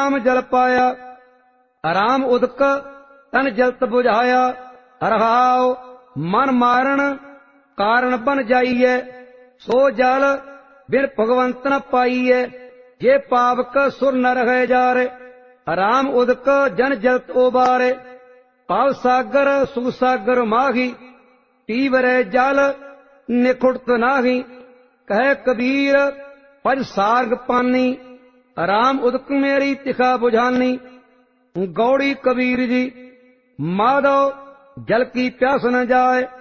राम जल पाया। राम उदक तन जलत बुझाया। रहाओ मन मारण कारण बन जाइए। सो जल बिन भगवंत न पाइए। जे पावक सुर न रहे जारे। राम उदक जन जलत उबारे। पाव सागर सुसागर माही। पीवरे जल निखुड़त नाही। कहे कबीर पज सार्ग पानी। राम उदक मेरी तिखा बुझानी। गौड़ी कबीर जी माधव जल की प्यास न जाए।